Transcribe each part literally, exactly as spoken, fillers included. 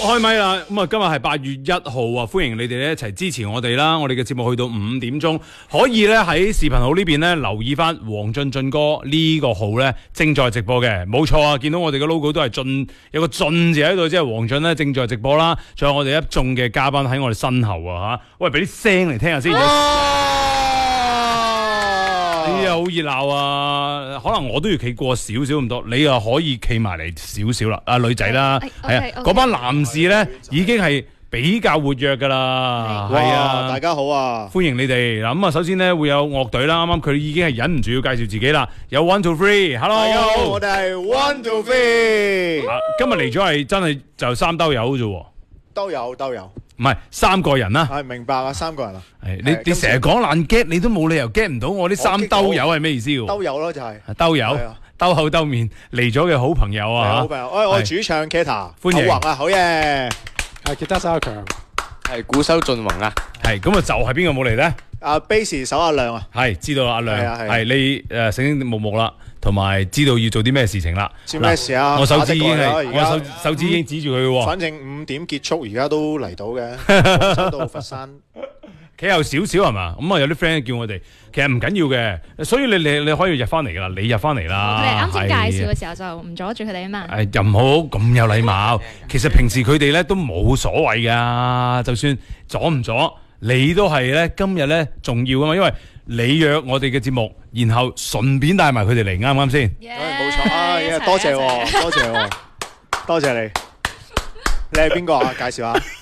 開咪啦！咁啊，今日係八月一號啊，歡迎你哋咧一齊支持我哋啦！我哋嘅節目去到五點鐘，可以咧喺視頻號呢邊咧留意翻黃進進哥呢個號咧正在直播嘅，冇錯啊！見到我哋嘅 logo 都係進有個進字喺度，即係黃進咧正在直播啦。仲有我哋一眾嘅嘉賓喺我哋身後啊吓，喂，俾啲聲嚟聽下先。哎呀，好熱鬧啊！可能我都要企過少少咁多，你又可以企埋嚟少少啦。啊，女仔啦，係啊，嗰班男士咧已經係比較活躍噶啦。係啊， 大家好啊， 歡迎你哋嗱。咁啊，首先咧會有樂隊啦，啱啱佢已經係忍唔住要介紹自己啦。有 One Two Three，Hello， 大家好，我哋係 One Two Three。 今日嚟咗係真係就三兜友啫， 都有都有。 唔係三個人啦， 係明白啊，三個人啊。 係你你成日講爛 get，你都冇理由 get 唔到我啲三兜友係咩意思喎？ 兜友咯就係兜友，兜口兜面嚟咗嘅好朋友啊！ 好朋友，我我主唱 Keta， 歡迎好宏啊，好嘢！ 係吉他手阿強， 係鼓手進宏啊， 係咁啊，就係邊個冇嚟咧？ 阿 Bass 手阿亮啊， 係知道阿亮， 係啊係係你誒醒醒目目啦，同埋知道要做啲咩事情啦。 知咩事啊？ 我手指已經係而家我手手指已經指住佢喎。 反正五點結束，而家都嚟到嘅，收到佛山。 企後少少係嘛？咁啊有啲 friend 叫我哋，其實唔緊要嘅，所以你你你可以入翻嚟噶啦，你入翻嚟啦。 佢哋啱先介紹嘅時候就唔阻住佢哋啊嘛。 誒又唔好咁有禮貌，其實平時佢哋咧都冇所謂噶，就算阻唔阻，你都係咧今日咧重要啊嘛，因為你約我哋嘅節目，然後順便帶埋佢哋嚟，啱唔啱先？ 冇錯啊！多謝喎，多謝喎，多謝你。你係邊個啊？介紹下。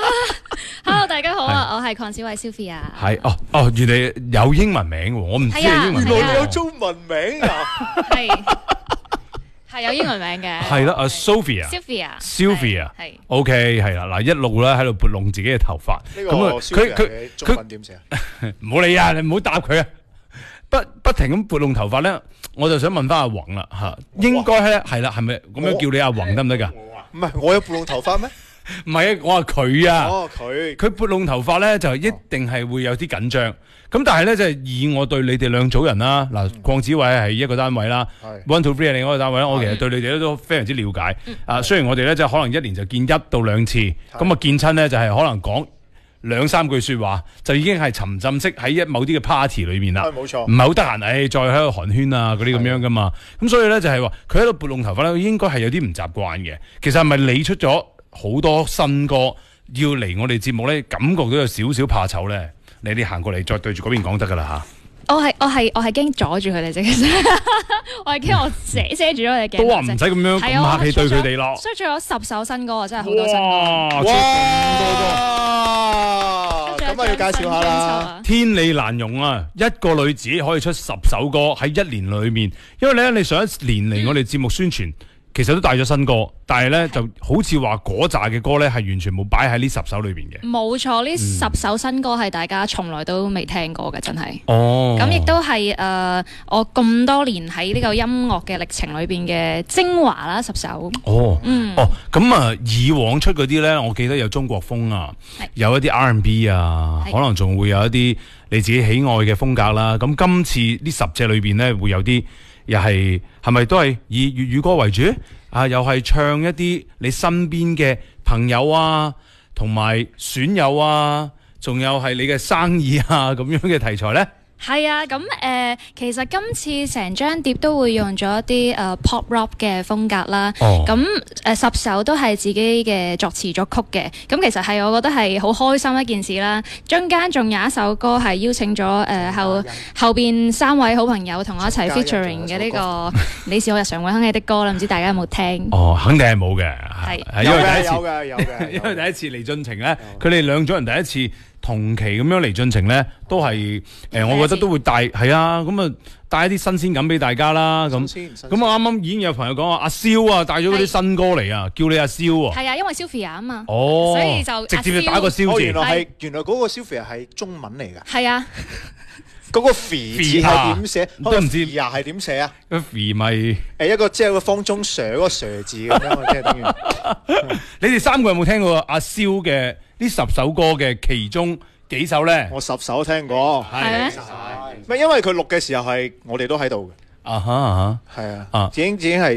Hello， 大家好啊，我係鄺小慧 Sophia。 係哦哦，原來有英文名喎，我唔知係英文名。 原來有中文名啊！ 係係有英文名嘅。 係啦，阿 Sophia。 Sophia。 Sophia。 係。 OK，係啦，嗱一路咧喺度撥弄自己嘅頭髮。 咁啊，佢佢中文點寫啊？ 唔好理啊，你唔好答佢啊！不不停咁撥弄頭髮咧，我就想問翻阿宏啦嚇，應該咧係啦，係咪咁樣叫你阿宏得唔得㗎？ 唔係，我有撥弄頭髮咩？ 唔係啊，我話佢啊， 哦佢佢撥弄頭髮咧就一定係會有啲緊張，咁但係咧就係以我對你哋兩組人啦，嗱鄺子偉係一個單位啦 ，One Two Three 係另一個單位啦，我其實對你哋都非常之了解，啊雖然我哋咧即係可能一年就見一到兩次，咁啊見親咧就係可能講兩三句説話，就已經係沉浸式喺一某啲嘅 party 裏面啦， 冇錯， 唔係好得閒，誒再喺度寒暄啊嗰啲咁樣噶嘛，咁所以咧就係話佢喺度撥弄頭髮咧，應該係有啲唔習慣嘅，其實係咪你出咗好多新歌要嚟我哋節目咧，感覺到有少少怕醜咧。你哋行過嚟再對住嗰邊講得噶啦嚇。我係我係我係驚阻住佢哋啫，其實我係驚我遮遮住咗佢哋鏡。 都話唔使咁樣咁客氣對佢哋咯。 出咗十首新歌啊，真係好多新歌。 哇！出咁多歌， 咁啊要介紹下啦。 天理難容啊！一個女子可以出十首歌喺一年裏面，因為咧你上一年嚟我哋節目宣傳。嗯其實都帶咗新歌，但係咧就好似話嗰扎嘅歌咧係完全冇擺喺呢十首裏邊嘅。 冇錯，呢十首新歌係大家從來都未聽過嘅，真係。 哦。咁亦都係誒我咁多年喺呢個音樂嘅歷程裏邊嘅精華啦，十首。 哦。 嗯。 哦，咁啊，以往出嗰啲咧，我記得有中國風啊，有一啲 R and B 啊，可能仲會有一啲你自己喜愛嘅風格啦。咁今次呢十隻裏邊咧，會有啲。又係係咪都係以粵語歌為主啊？又係唱一啲你身邊嘅朋友啊，同埋損友啊，仲有係你嘅生意啊咁樣嘅題材呢？ 係啊，咁誒、呃，其實今次成張碟都會用咗一啲誒、呃、pop rock 嘅風格啦。哦。咁誒、呃、十首都係自己嘅作詞作曲嘅。咁其實係我覺得係好開心一件事啦。中間仲有一首歌係邀請咗誒、呃、後後邊三位好朋友同我一齊 featuring 嘅呢、這個你是我日常會哼起的歌啦。唔知大家有冇聽？ 哦，肯定係冇嘅。 係。 係因為第一次有嘅有嘅。 因為第一次嚟進程咧，佢哋兩組人第一次。同期咁樣嚟進程咧，都係誒、呃，我覺得都會帶係啊，咁啊帶一啲新鮮感俾大家啦。咁咁我啱啱已經有朋友講話阿蕭啊帶咗嗰啲新歌嚟啊，叫你阿蕭喎。 係啊，因為 Sophia 啊嘛。 哦。 所以就直接就打個蕭字。 哦，原來係原來嗰個 Sophia 係中文嚟㗎。 係啊。 嗰個肥字係點寫？ 都唔知。 呀係點寫啊？ 個肥咪誒一個即係個方中 Sir 嗰個 Sir 字咁樣，即係等於。 你哋三個有冇聽過阿蕭嘅呢十首歌嘅其中幾首咧？ 我十首聽過。 係咩？ 唔係因為佢錄嘅時候係我哋都喺度嘅。 啊哈啊哈。 係啊。已經已經係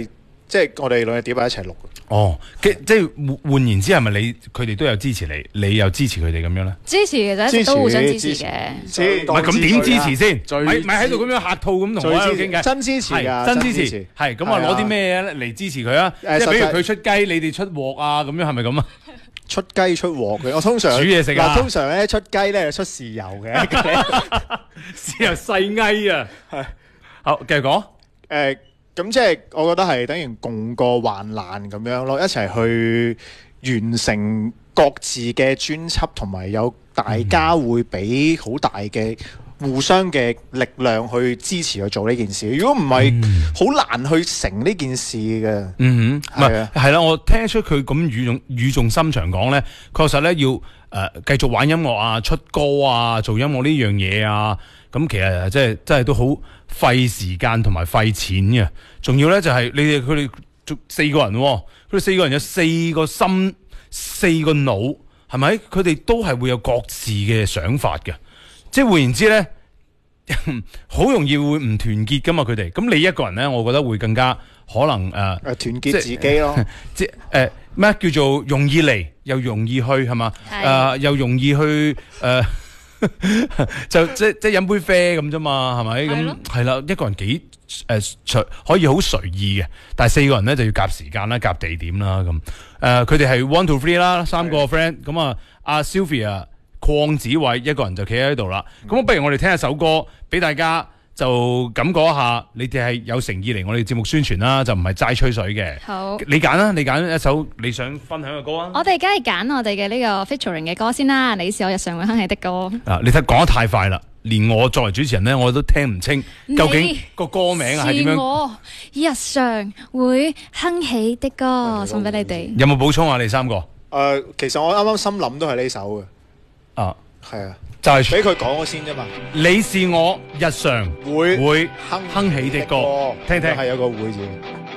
即係我哋兩隻碟係一齊錄。 哦，即即係換換言之，係咪你佢哋都有支持你，你又支持佢哋咁樣咧？ 支持嘅就一直都互相支持嘅。 唔係咁點支持先？咪咪喺度咁樣客套咁同我喺度傾偈， 真支持㗎， 真支持。係咁啊，攞啲咩嚟支持佢啊？即係比如佢出雞，你哋出鑊啊，咁樣係咪咁啊？ 出雞出鑊嘅，我通常煮嘢食啊。 通常咧出雞咧就出豉油嘅， 豉油細翳啊。係，好繼續講。 誒。咁即係我覺得係等於共過患難咁樣咯，一齊去完成各自嘅專輯，同埋有大家會俾好大嘅互相嘅力量去支持去做呢件事。如果唔係，好難去成呢件事嘅。 嗯哼，係啊，係啦，我聽出佢咁語重語重心長講咧，確實咧要誒、呃、繼續玩音樂啊、出歌啊、做音樂呢樣嘢啊。咁其實即係真係都好費時間同埋費錢嘅，仲要咧就係你哋佢哋四個人，佢哋四個人有四個心、四個腦，係咪？佢哋都係會有各自嘅想法嘅，即係換言之咧，好容易會唔團結噶嘛。佢哋咁你一個人咧，我覺得會更加可能誒誒、呃、 團結自己咯， 即係誒咩叫做容易嚟又容易去係嘛？誒、呃、又容易去誒。呃就即即飲杯啡咁啫嘛，係咪？咁係啦，一個人幾誒隨可以好隨意嘅，但係四個人咧就要夾時間啦、夾地點啦咁。誒，佢哋係 one to three 啦，三個 friend。咁啊，阿 Sylvia 鄺子偉一個人就企喺度啦。咁不如我哋聽一首歌俾大家。就感覺一下，你哋係有誠意嚟我哋節目宣傳啦，就唔係齋吹水嘅。 好， 你揀啦，你揀一首你想分享嘅歌啊！ 我哋梗係揀我哋嘅呢個 featuring 嘅歌先啦。你是我日常會哼起的歌。 啊，你睇講得太快啦，連我作為主持人咧，我都聽唔清究竟個歌名係點樣。 是我日常會哼起的歌，送俾你哋。 有冇補充啊？你三個？誒、 呃，其實我啱啱心諗都係呢首嘅。 啊， 係啊。 就係俾佢講咗先啫嘛。 你是我日常會會哼哼起的歌，聽聽係有個會字。